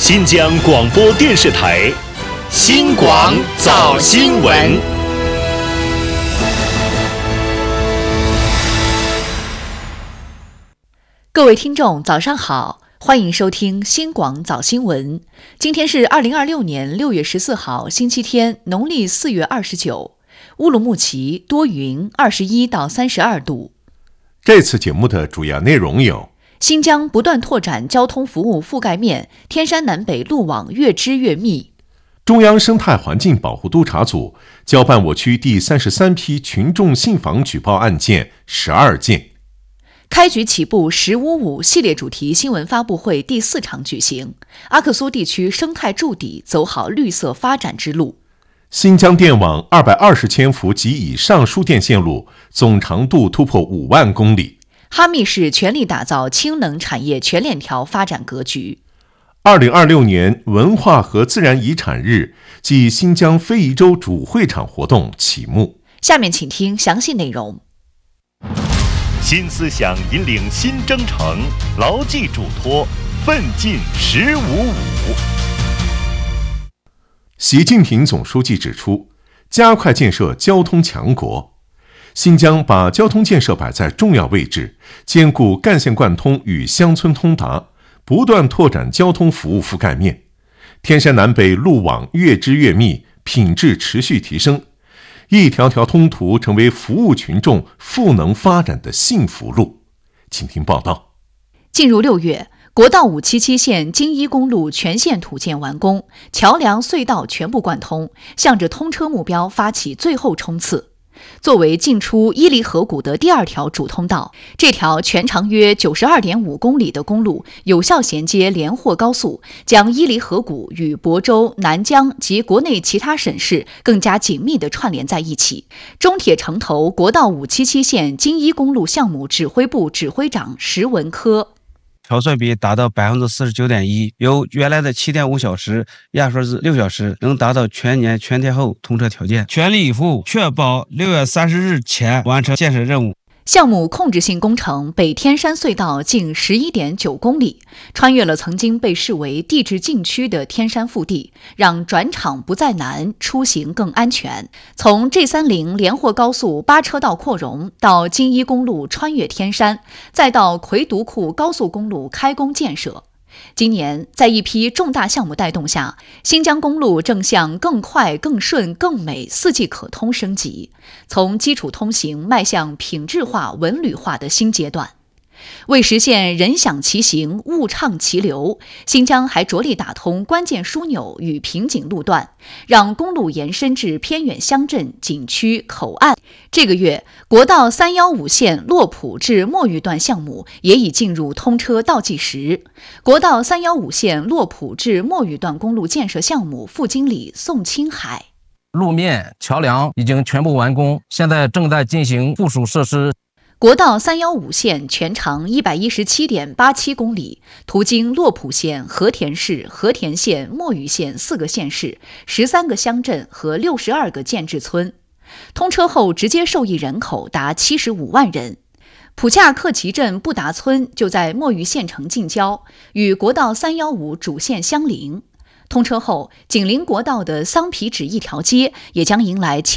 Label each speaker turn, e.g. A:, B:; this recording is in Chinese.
A: 新疆广播电视台新广早新闻。
B: 各位听众早上好，欢迎收听新广早新闻。今天是2026年6月14号星期天，农历4月29，乌鲁木齐多云，21到32度。
C: 这次节目的主要内容有：
B: 新疆不断拓展交通服务覆盖面，天山南北路网越织越密。
C: 中央生态环境保护督察组交办我区第33批群众信访举报案件12件。
B: 开局起步1055系列主题新闻发布会第4场举行，阿克苏地区生态筑底，走好绿色发展之路。
C: 新疆电网220千伏及以上输电线路总长度突破5万公里。
B: 哈密市全力打造氢能产业全链条发展格局。
C: 2026年文化和自然遗产日暨新疆非遗州主会场活动启幕。
B: 下面请听详细内容。
A: 新思想引领新征程，牢记嘱托，奋进1055。
C: 习近平总书记指出，加快建设交通强国。新疆把交通建设摆在重要位置，兼顾干线贯通与乡村通达，不断拓展交通服务覆盖面。天山南北路网越织越密，品质持续提升，一条条通途成为服务群众赋能发展的幸福路。请听报道。
B: 进入6月，国道577线京伊公路全线土建完工，桥梁隧道全部贯通，向着通车目标发起最后冲刺。作为进出伊犁河谷的第2条主通道，这条全长约92.5公里的公路有效衔接连霍高速，将伊犁河谷与亳州、南疆及国内其他省市更加紧密地串联在一起。中铁城投国道577线京伊公路项目指挥部指挥长石文科。
D: 调帅比达到 49.1%， 由原来的 7.5 小时压缩至6小时，能达到全年全天候通车条件，全力以赴确保6月30日前完成建设任务。
B: 项目控制性工程北天山隧道近 11.9 公里，穿越了曾经被视为地质禁区的天山腹地，让转场不再难，出行更安全。从 G30 连霍高速8车道扩容到京伊公路穿越天山，再到魁独库高速公路开工建设。今年，在一批重大项目带动下，新疆公路正向更快、更顺、更美、四季可通升级，从基础通行迈向品质化、文旅化的新阶段。为实现人享其行、物畅其流，新疆还着力打通关键枢纽与瓶颈路段，让公路延伸至偏远乡镇、景区、口岸。这个月，国道315线洛普至墨峪段项目也已进入通车倒计时。国道315线洛普至墨峪段公路建设项目副经理宋青海：
E: 路面、桥梁已经全部完工，现在正在进行附属设施。
B: 国道315线全长 117.87 公里，途经洛普县、和田市、和田县、墨峪县4个县市、13个乡镇和62个建制村。通车后直接受益人口达75万人。普恰克旗镇布达村就在墨峪县城近郊，与国道315主线相邻。通车后，紧邻国道的桑皮纸一条街也将迎来